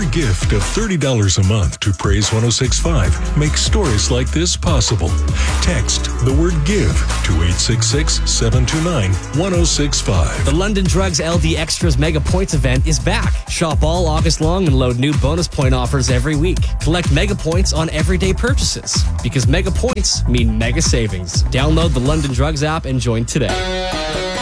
gift of $30 a month to Praise 106.5 makes stories like this possible. Text the word GIVE to 866-729-1065. The London Drugs LD Extras Mega Points event is back. Shop all August long and load new bonus point offers every week. Collect Mega Points on everyday purchases because Mega Points mean mega savings. Download the London Drugs app and join today.